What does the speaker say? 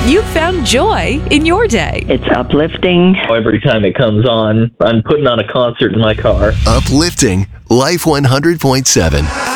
you've found joy in your day. It's uplifting. Every time it comes on, I'm putting on a concert in my car. Uplifting Life 100.7.